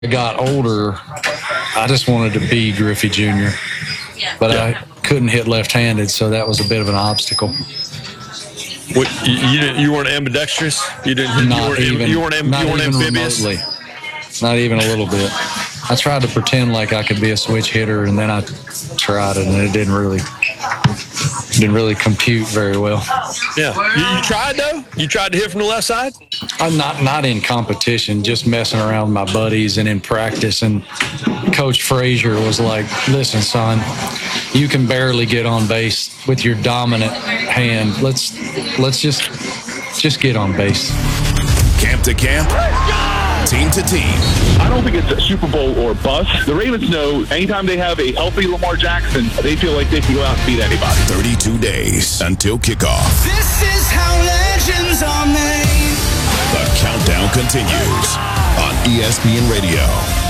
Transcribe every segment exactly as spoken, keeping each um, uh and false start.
I got older, I just wanted to be Griffey Junior, but yeah. I couldn't hit left-handed, so that was a bit of an obstacle. What, you, you, you weren't ambidextrous? You didn't. Not you weren't, even. You weren't, not you weren't even amphibious? remotely. Not even a little bit. I tried to pretend like I could be a switch hitter, and then I tried it, and it didn't really, didn't really compute very well. Yeah, you, you tried though. You tried to hit from the left side. I'm not not in competition, just messing around with my buddies and in practice. And Coach Frazier was like, "Listen, son, you can barely get on base with your dominant hand. Let's let's just just get on base." Camp to camp. Team to team. I don't think it's a Super Bowl or bust. The Ravens know anytime they have a healthy Lamar Jackson, they feel like they can go out and beat anybody. thirty-two days until kickoff. This is how legends are made. The countdown continues on E S P N Radio.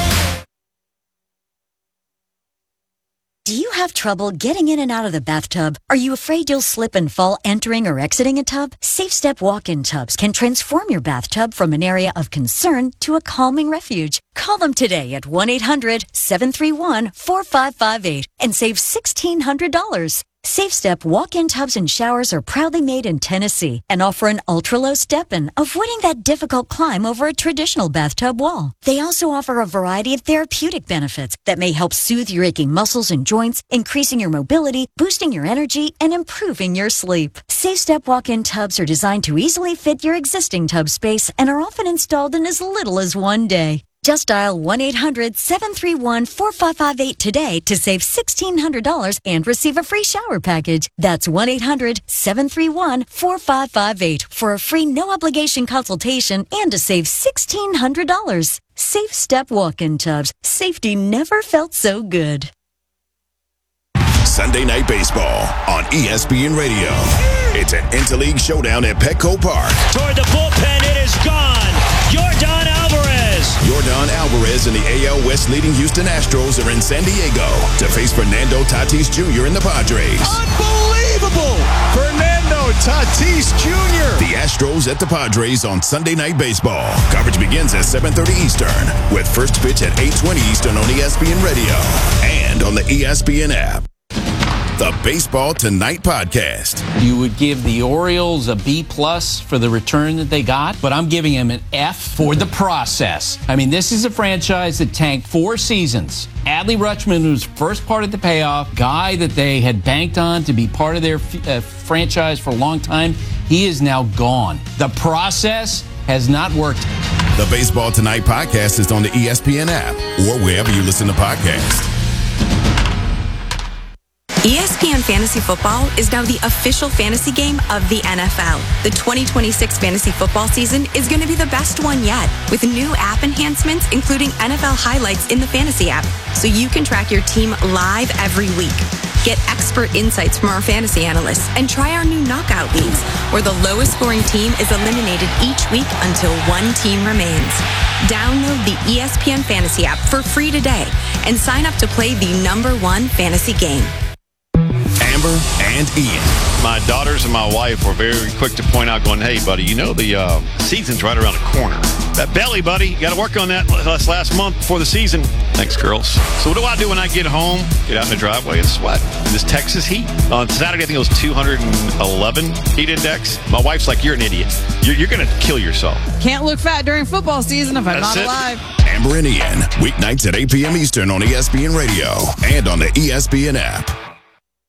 Do you have trouble getting in and out of the bathtub? Are you afraid you'll slip and fall entering or exiting a tub? SafeStep walk-in tubs can transform your bathtub from an area of concern to a calming refuge. Call them today at one eight hundred seven three one four five five eight and save sixteen hundred dollars. SafeStep walk-in tubs and showers are proudly made in Tennessee and offer an ultra-low step-in, avoiding that difficult climb over a traditional bathtub wall. They also offer a variety of therapeutic benefits that may help soothe your aching muscles and joints, increasing your mobility, boosting your energy, and improving your sleep. SafeStep walk-in tubs are designed to easily fit your existing tub space and are often installed in as little as one day. Just dial one eight hundred seven three one four five five eight today to save sixteen hundred dollars and receive a free shower package. That's one eight hundred seven three one four five five eight for a free no-obligation consultation and to save sixteen hundred dollars. SafeStep walk-in tubs. Safety never felt so good. Sunday Night Baseball on E S P N Radio. It's an interleague showdown at Petco Park. Toward the bullpen, it is gone. Yordan Alvarez. Yordan Alvarez and the A L West leading Houston Astros are in San Diego to face Fernando Tatis Junior and the Padres. Unbelievable! Fernando Tatis Junior The Astros at the Padres on Sunday Night Baseball. Coverage begins at seven thirty Eastern with first pitch at eight twenty Eastern on E S P N Radio and on the E S P N app. The Baseball Tonight podcast. You would give the Orioles a B plus for the return that they got, but I'm giving them an F for the process. I mean, this is a franchise that tanked four seasons. Adley Rutschman was first part of the payoff, guy that they had banked on to be part of their uh, franchise for a long time. He is now gone. The process has not worked. The Baseball Tonight podcast is on the E S P N app or wherever you listen to podcasts. E S P N Fantasy Football is now the official fantasy game of the N F L. The twenty twenty-six fantasy football season is going to be the best one yet, with new app enhancements, including N F L highlights in the fantasy app, so you can track your team live every week. Get expert insights from our fantasy analysts and try our new knockout leagues, where the lowest scoring team is eliminated each week until one team remains. Download the E S P N Fantasy app for free today and sign up to play the number one fantasy game. Amber and Ian. My daughters and my wife were very quick to point out, going, hey, buddy, you know the uh, season's right around the corner. That belly, buddy, you got to work on that last, last month before the season. Thanks, girls. So what do I do when I get home, get out in the driveway and sweat? In this Texas heat. On Saturday, I think it was two hundred eleven heat index. My wife's like, you're an idiot. You're, you're going to kill yourself. Can't look fat during football season if I'm That's not it. alive. Amber and Ian, weeknights at eight p.m. Eastern on E S P N Radio and on the E S P N app.